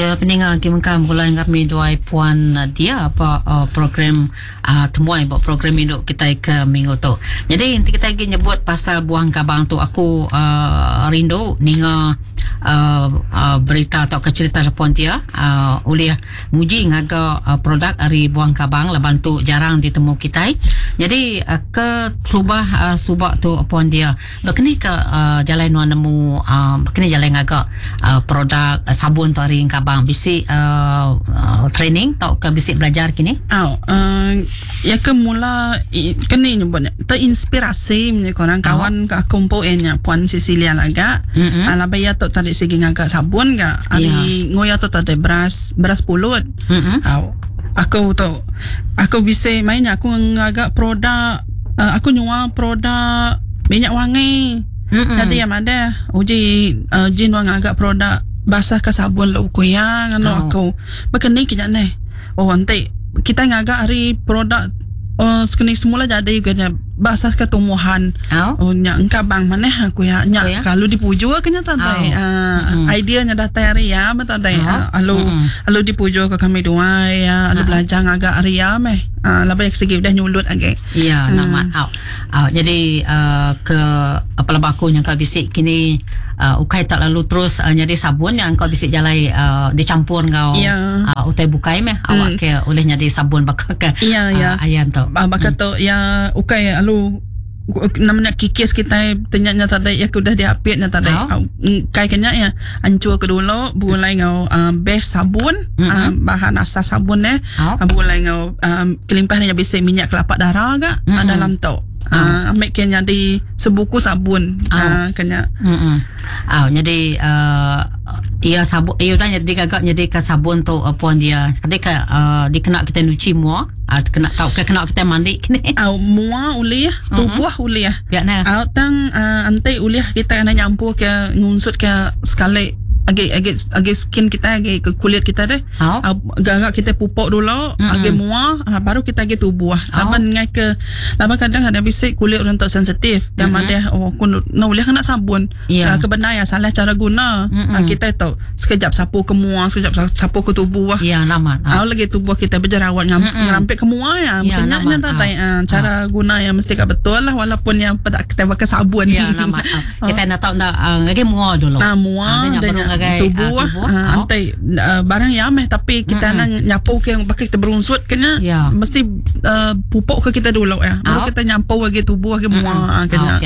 peningan kimengkam mulai kami doai puan dia apa program temuai buat program induk kita ke minggu tu. Jadi nanti kita lagi nyebut pasal buang kabang tu aku rindu ninga berita atau cerita puan dia oleh muji ngaga produk ari buang kabang laban tu jarang ditemu kita. Jadi ke subak tu puan dia bekini ke jalan wan nemu bekini jalan ngaga produk sabun tu hari kabang bisi training tau ke bisi belajar kini ya ke mula kini nyebutnya terinspirasi punya korang kawan ke kumpo enya puan Cecilia laga ala baya tu tadi segi ngaga sabun ga ari ngoya tu tadi beras pulut aku bisa mainnya aku ngaga produk aku nyuah produk minyak wangi. Jadi yang ada uji jin wang agak produk basah ke sabun lo kuyang anu aku bekeni kena ni nanti kita ngagak hari produk sekini semula jadi juga basah ke tumbuhan nya engka bang mana aku ya nya kalau dipuju kena tadai idea nya datang hari ya tadai alu dipuju ke kami dua ya alu belajar ngagak hari ya meh lebih segi dah nyulut agak ya nama jadi ke apa aku yang kau bisik kini ukai tak lalu terus nyari sabun yang kau bisik jalai dicampur kau utai bukai meh awak ke oleh nyari sabun bakal ke ayan tu bakal tu ya ukai alu namanya kikis kita ternyata tadi ya sudah diapitnya tadi kai kenya ya ancur ke dulu bulai ngau base sabun bahan asas sabun bulai ngau kelimpahnya bisa minyak kelapa darah agak dalam tu ambil kenya di sebuku sabun kenya jadi ia sabun ia dah jadi gagak jadi ke sabun tu puan dia ketika dikena kita nyuci mua kena tahu kena kita mandi kini mua uliah tubuh uliah ya nah tang antai uliah kita nak nyampur ke ngunsut ke sekali agak skin kita agak ke kulit kita deh agak kita pupuk dulu agak muah baru kita agak tubuh laban ngai ke laban kadang ada bisa kulit orang tak sensitif yang ada aku boleh kena sabun kebenar ya salah cara guna kita tahu sekejap sapu ke muah sekejap sapu ke tubuh nama lagi tubuh kita berjerawat ngerampik ke muah kenyaknya tadi cara guna yang mesti betul lah walaupun yang pada kita pakai sabun nama kita nak tahu nak ngage muah dulu muah tubuh antai barang yang meh tapi kita nak nyapu ke pakai kita berunsut kena mesti pupuk ke kita dulu baru kita nyapu lagi tubuh lagi muah kena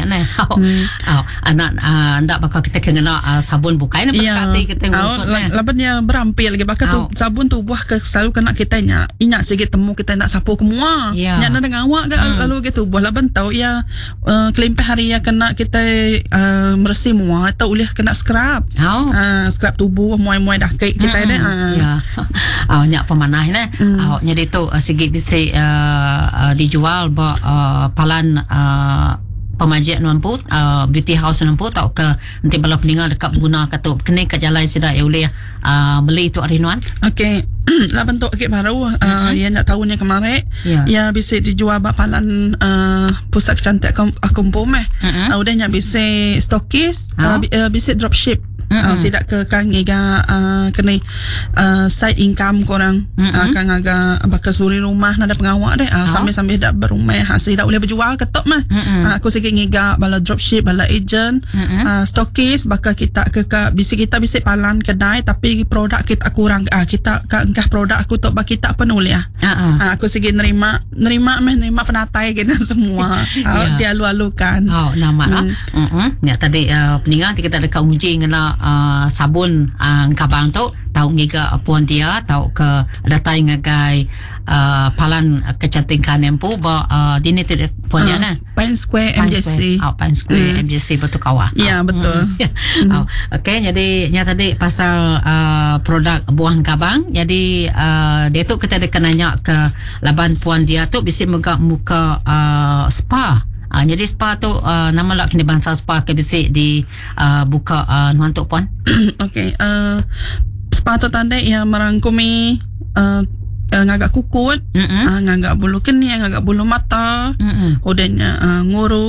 anak ndak bakal kita kena sabun bukai ni berkati kita berunsut laban dia berampil lagi bakal tu sabun tubuh ke selalu kena kita ingat sikit temu kita nak sapu ke muah nak dengan awak ke lalu ke tubuh laban tahu ya kelimpah hari ya kena kita meresih muah atau boleh kena scrub scrub tubuh muai-muai dah kek kita ni nyak pemanah ni jadi tu segi bisa dijual palan pemajian nampu beauty house nampu tau ke nanti bala peningal dekat guna kata kena ke jalan sudah ya boleh beli tu Arinuan okey laban tu okey baru ya nak tahunnya kemarin ya bisa dijual palan pusat cantik akumpo meh udahnya bisa stokis bisa dropship sidak ke kang ega kena side income korang kang agak bakal suri rumah ada pengawak deh sambil-sambil dak berumah hasil dak boleh berjual ketok mah aku sikit ngega bala dropship bala agent stokis bakal kita ke bisi kita bisi palan kedai tapi produk kita kurang kita engkah produk aku tok bak kita penuh ya aku sikit nerima penatai kita semua dia alu-alukan nama ya tadi peningan kita dekat uji ngena sabun kabang tu tahu ngiga puan dia tahu ke datang ngagai palan kecantikan empu dini tidak puan dia nah Pine Square MJC Pine Square MJC betul kawah ya betul okey jadi nya tadi pasal produk buang kabang jadi dia tu kita ada kenanya ke laban puan dia tu bisa muka spa. Jadi spa tu nama lah kini bangsa spa ke bisik di buka nuantuk puan. Okey, spa tu tanda yang merangkumi ngagak kukut, ngagak bulu kening, ngagak bulu mata, udahnya ngurut,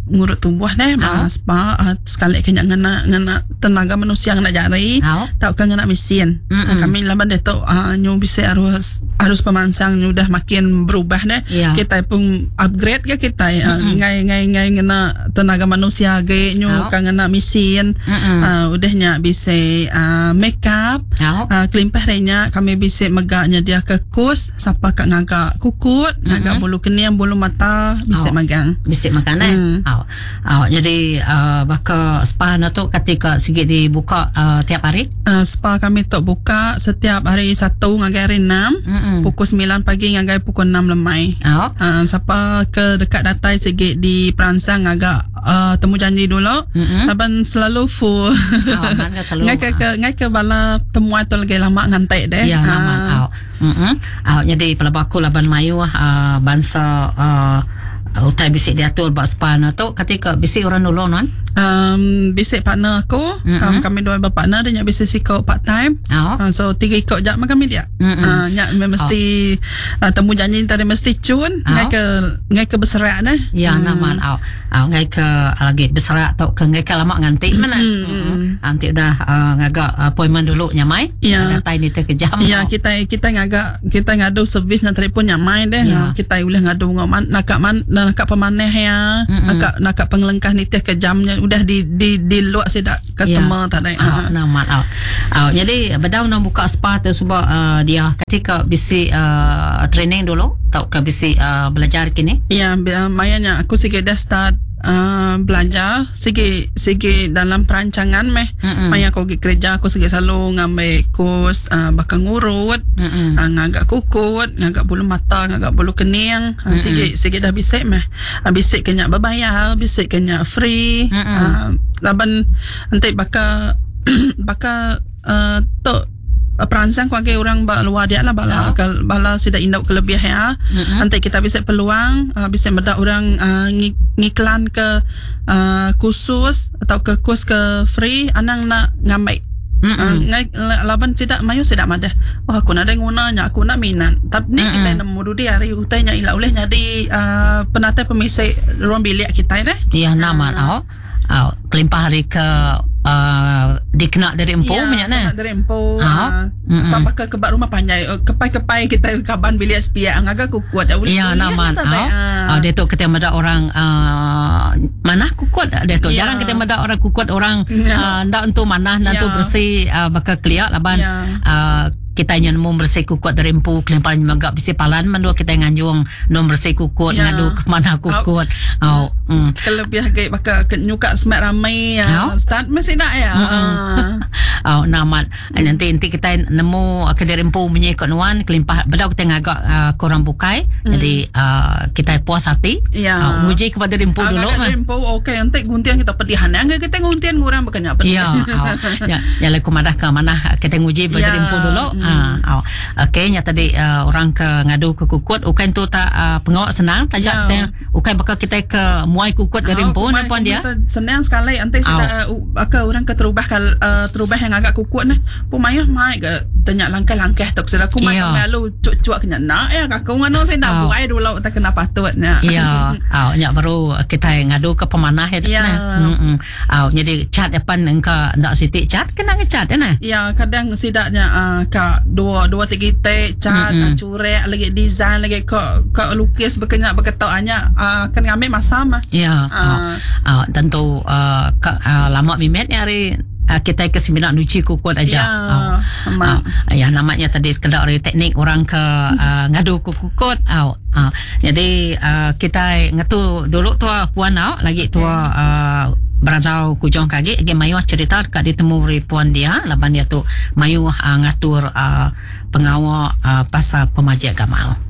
ngurut tubuh deh, spa sekali kena ngena tenaga manusia ngena jari, tak kan ngena mesin. Kami laban deh tu nyu bisa harus pemansang nyu dah makin berubah deh. Kita pun upgrade ke kita ngai ngena tenaga manusia ge nyu kan ngena mesin. Udahnya bisa make up, kelimpah renya kami bisa megaknya dia ke kus, siapa kak ngagak kukut, ngagak bulu keniang, bulu mata bisa magang. Bisa makan jadi baka spa na tu ketika sikit dibuka tiap hari. Spa kami tu buka setiap hari 1 ngagai hari 6, pukul 9 pagi ngagai pukul 6 lemai. Siapa ke dekat datai sikit di peransang agak temu janji dulu. Laban selalu full. Ngai ke bala temuan tu lagi lama ngantai deh. Ya lama. Jadi kalau aku laban mayu bangsa utai bisik diatur buat spa na tu ketika bisik orang dulu non bisik partner aku, kami dua berpartner dia bisik sikau part time. So 3 ikut jam kami dia. Nyak mesti temu janji tadi mesti cun ngai ke berserak dah. Ya naman ngai ke lagi berserak tau ke ngai ke lama nganti mana. Nanti dah ngagak appointment dulu nyamai. Datai ni ke jam. Ya kita ngadu servis na telefon nyamai deh. Kita boleh ngadu ngoman nak pemaneh ya. Nak pengelengkah ni teh ke jamnya udah di luar sedak customer tak ada. Naman jadi bedau nak buka spa tu sebab dia ketika bisi training dulu tau ke bisi belajar kini. Ya mayanya aku sikit dah start belajar segi dalam perancangan maya aku pergi kerja aku segi selalu ngambil kurs bakal ngurut, ngagak kukut, ngagak bulu mata, ngagak bulu kening, segi dah bisik bisik kena berbayar, bisik kena free. Laban nanti bakal tu peransang kuagi orang luar dia lah bala sudah induk kelebih ya. Nanti kita bisa peluang bisa medak orang ngiklan ke khusus atau ke kurs ke free anang nak ngambil. Laban tidak mayu tidak madah. Aku nak ada gunanya, aku nak minat. Tapi ni kita nak mudu dia hari utainya ilah oleh jadi penata pemisai ruang bilik kita deh. Ya nama kelimpah hari ke dikena dari empu banyak nah. Dari empu. Sampai ke kebak rumah panjai. Kepai kita kaban bilik spia angga ku kuat. Ya naman. Dia tu kita ada orang mana kuat dia tu. Jarang kita ada orang kuat orang ndak untuk mana ndak untuk bersih bakal clear laban kita yang mau bersih kukut dari empu kelimpahan juga bisa palan mandua kita nganjung nom bersih kukut ngadu ke mana kukut. Kelebih kayak bakal nyuka semak ramai start masih nak ya. Namat nanti kita nemu ke dari empu punya konuan kelimpah bedau kita ngagak korang bukai jadi kita puas hati uji kepada dari empu dulu dari empu okey nanti guntian kita pedihan yang kita guntian kurang berkenyak pedihan ya laku madah ke mana kita nguji dari empu dulu. Okay, nya tadi orang ke ngadu ke kukut ukan tu tak pengawak senang tajak kita ukan bakal kita ke muai kukut dari empu ni puan dia senang sekali nanti sudah orang ke terubah yang agak kukut ni pumayah mai ke tanya langkah-langkah tok sudah aku mai malu cuak kena nak ya kakak ngano saya dah buai dulu tak kena patutnya nya baru kita ngadu ke pemanah jadi cat depan engka ndak sitik cat kena ngecat ya kadang sidaknya ka 2-3 tek cat curek lagi design lagi kok lukis berkenyak berketoannya akan ngambil masa mah tentu lama mimet hari kita ke seminar nuci kukut aja. Namanya tadi sekedar teknik orang ke ngadu kukut. Jadi kita ngatu dulu tua puan lagi tua berandau kujong kaki mayu cerita kat ditemu puan dia laban dia tu mayu ngatur pengawal pasal pemajak gamal.